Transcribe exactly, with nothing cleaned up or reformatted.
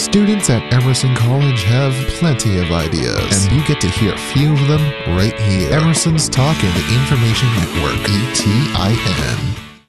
Students at Emerson College have plenty of ideas, and you get to hear a few of them right here. Emerson's Talk and Information Network, E T I N.